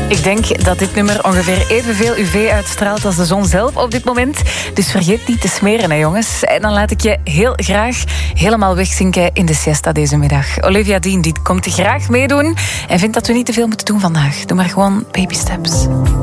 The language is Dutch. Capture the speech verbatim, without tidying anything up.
Ik denk dat dit nummer ongeveer evenveel U V uitstraalt als de zon zelf op dit moment. Dus vergeet niet te smeren, hè, jongens. En dan laat ik je heel graag helemaal wegzinken in de siesta deze middag. Olivia Dean die komt graag meedoen en vindt dat we niet te veel moeten doen vandaag. Doe maar gewoon baby steps.